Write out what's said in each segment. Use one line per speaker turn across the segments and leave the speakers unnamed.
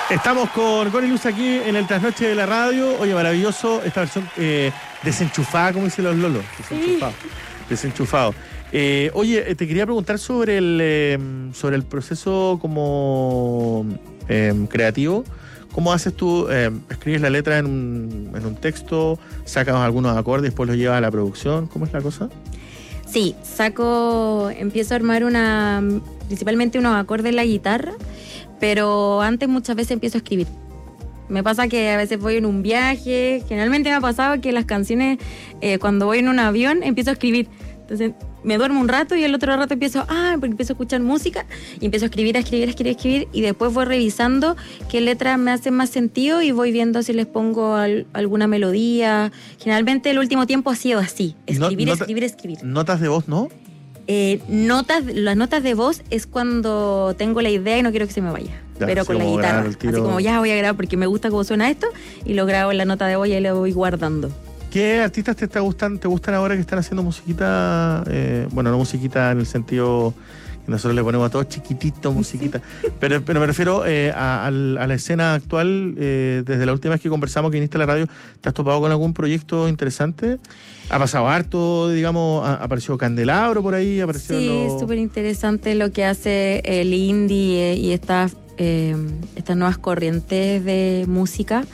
Estamos con Connie Luz aquí en el Trasnoche de la Radio. Oye, maravilloso esta versión desenchufada, como dicen los lolos. Desenchufado. Oye, te quería preguntar sobre el proceso como creativo. ¿Cómo haces tú? ¿Escribes la letra en un texto? ¿Sacas algunos acordes y después los llevas a la producción? ¿Cómo es la cosa?
Sí, empiezo a armar principalmente unos acordes en la guitarra, pero antes muchas veces empiezo a escribir. Me pasa que a veces voy en un viaje, generalmente me ha pasado que las canciones, cuando voy en un avión, empiezo a escribir. Entonces me duermo un rato y el otro rato porque empiezo a escuchar música y empiezo a escribir y después voy revisando qué letras me hacen más sentido y voy viendo si les pongo alguna melodía. Generalmente el último tiempo ha sido así, escribir.
¿Notas de voz, no?
Las notas de voz es cuando tengo la idea y no quiero que se me vaya.
Ya,
pero con la guitarra. Así como ya voy a grabar porque me gusta cómo suena esto y lo grabo en la nota de voz y ahí lo voy guardando.
¿Qué artistas te gustan ahora que están haciendo musiquita? Bueno, no musiquita en el sentido que nosotros le ponemos a todos chiquitito musiquita. Pero me refiero a la escena actual. Desde la última vez que conversamos, que viniste a la radio, ¿te has topado con algún proyecto interesante? ¿Ha pasado harto, digamos? ¿Apareció Candelabro por ahí?
Sí, es súper interesante lo que hace el indie y estas nuevas corrientes de música.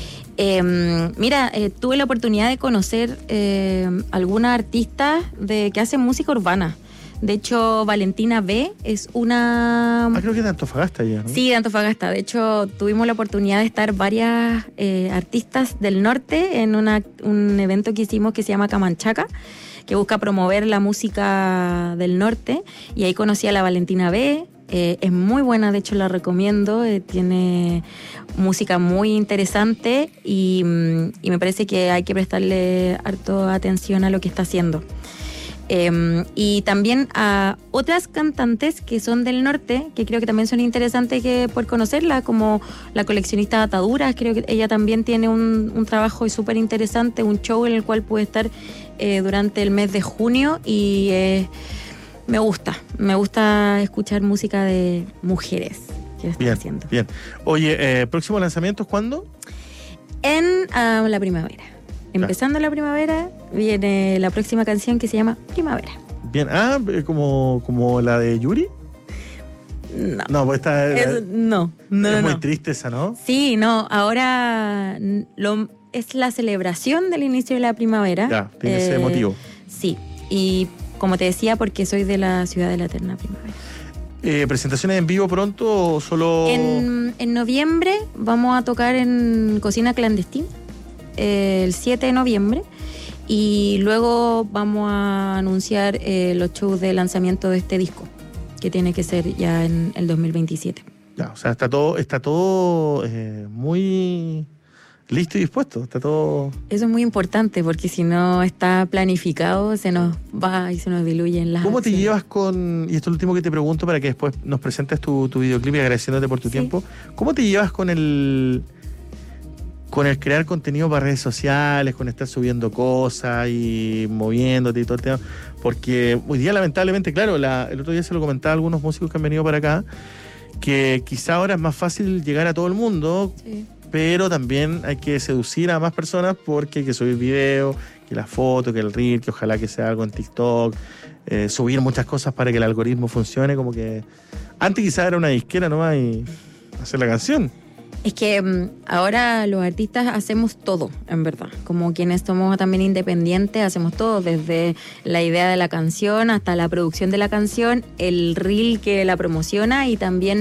Tuve la oportunidad de conocer algunas artistas que hacen música urbana. De hecho, Valentina B es una...
creo que de Antofagasta ya, ¿no?
Sí, de Antofagasta. De hecho, tuvimos la oportunidad de estar varias artistas del norte en un evento que hicimos que se llama Camanchaca, que busca promover la música del norte. Y ahí conocí a la Valentina B. Es muy buena, de hecho la recomiendo. Tiene música muy interesante y me parece que hay que prestarle harto atención a lo que está haciendo. Y también a otras cantantes que son del norte, que creo que también son interesantes por conocerla, como la coleccionista de Ataduras. Creo que ella también tiene un trabajo súper interesante, un show en el cual puede estar durante el mes de junio y me gusta escuchar música de mujeres que están haciendo.
Bien. Oye, ¿próximo lanzamiento es cuándo?
En la primavera. Empezando la primavera, viene la próxima canción que se llama Primavera.
Bien, como la de Yuri.
No,
pues esta es muy triste esa, ¿no?
Sí, no, ahora es la celebración del inicio de la primavera.
Ya, tiene ese motivo.
Sí, y como te decía, porque soy de la ciudad de la eterna primavera.
¿Presentaciones en vivo pronto o solo...?
En noviembre vamos a tocar en Cocina Clandestina, el 7 de noviembre, y luego vamos a anunciar los shows de lanzamiento de este disco, que tiene que ser ya en el 2027.
Ya, o sea, está todo muy listo y dispuesto, está todo...
Eso es muy importante, porque si no está planificado, se nos va y se nos diluyen las
¿Cómo
acciones.
te llevas y esto es lo último que te pregunto para que después nos presentes tu videoclip y agradeciéndote por tu tiempo, ¿cómo te llevas con el crear contenido para redes sociales, con estar subiendo cosas y moviéndote y todo el tema? Porque hoy día, lamentablemente, claro, el otro día se lo comentaba a algunos músicos que han venido para acá, que quizá ahora es más fácil llegar a todo el mundo, pero también hay que seducir a más personas porque hay que subir videos, que la foto, que el reel, que ojalá que sea algo en TikTok, subir muchas cosas para que el algoritmo funcione. Como que antes quizá era una disquera nomás y hacer la canción.
Es que ahora los artistas hacemos todo, en verdad. Como quienes somos también independientes, hacemos todo, desde la idea de la canción hasta la producción de la canción, el reel que la promociona y también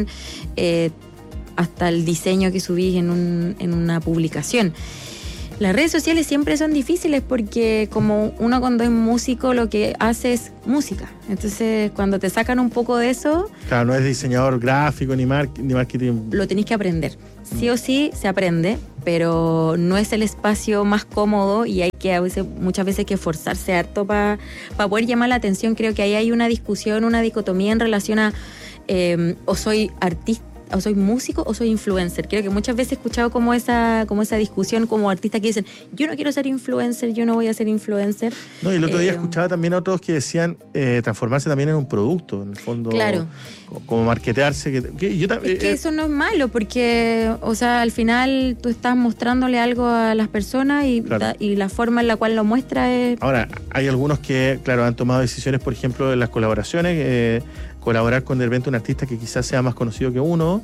hasta el diseño que subís en una publicación. Las redes sociales siempre son difíciles porque como uno cuando es músico lo que hace es música. Entonces cuando te sacan un poco de eso...
Claro, no es diseñador gráfico ni marketing.
Lo tenés que aprender. Sí o sí se aprende, pero no es el espacio más cómodo y hay que muchas veces que esforzarse harto para poder llamar la atención. Creo que ahí hay una discusión, una dicotomía en relación a o soy artista o soy músico o soy influencer. Creo que muchas veces he escuchado como esa discusión como artistas que dicen, yo no quiero ser influencer, yo no voy a ser influencer.
No, y el otro día escuchaba también a otros que decían transformarse también en un producto, en el fondo.
Claro.
Como marketearse.
Es que eso no es malo, porque, o sea, al final tú estás mostrándole algo a las personas y,
claro,
y la forma en la cual lo muestra es...
Ahora, hay algunos que, claro, han tomado decisiones, por ejemplo, en las colaboraciones, colaborar con de repente un artista que quizás sea más conocido que uno,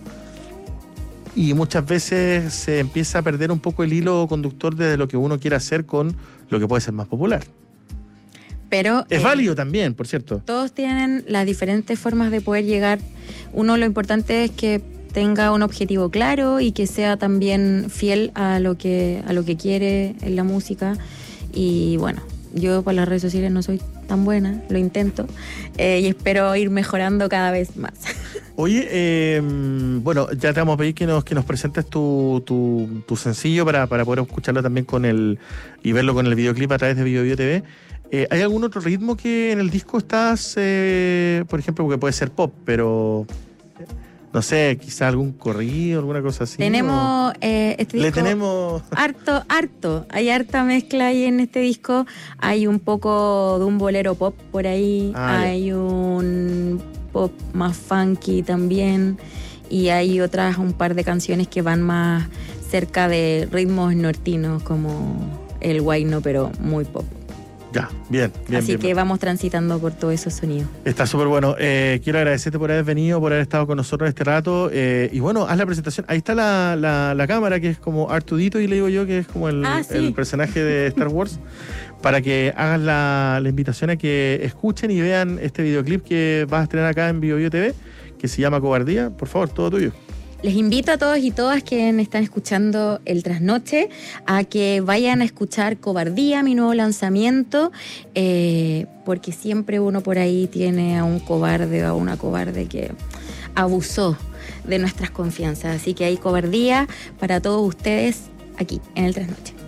y muchas veces se empieza a perder un poco el hilo conductor de lo que uno quiere hacer con lo que puede ser más popular.
Pero
es válido también, por cierto.
Todos tienen las diferentes formas de poder llegar. Uno, lo importante es que tenga un objetivo claro y que sea también fiel a lo que quiere en la música. Y bueno, yo para las redes sociales no soy tan buena, lo intento, y espero ir mejorando cada vez más.
Oye, bueno, ya te vamos a pedir que nos presentes tu sencillo para poder escucharlo también y verlo con el videoclip a través de BioBio TV. ¿Hay algún otro ritmo que en el disco estás, por ejemplo, porque puede ser pop, pero no sé, quizá algún corrido, alguna cosa así?
Tenemos este disco.
Le tenemos
harto. Hay harta mezcla ahí en este disco. Hay un poco de un bolero pop por ahí. Hay un pop más funky también. Y hay un par de canciones que van más cerca de ritmos nortinos, como el guayno, pero muy pop.
Ya, bien.
Así que vamos transitando por todos esos sonidos.
Está súper bueno. Quiero agradecerte por haber venido, por haber estado con nosotros este rato. Y bueno, haz la presentación. Ahí está la cámara, que es como Artudito, y le digo yo que es como el personaje de Star Wars, para que hagan la invitación a que escuchen y vean este videoclip que vas a estrenar acá en BioBio TV, que se llama Cobardía. Por favor, todo tuyo.
Les invito a todos y todas que están escuchando El Trasnoche a que vayan a escuchar Cobardía, mi nuevo lanzamiento, porque siempre uno por ahí tiene a un cobarde o a una cobarde que abusó de nuestras confianzas. Así que hay Cobardía para todos ustedes aquí en El Trasnoche.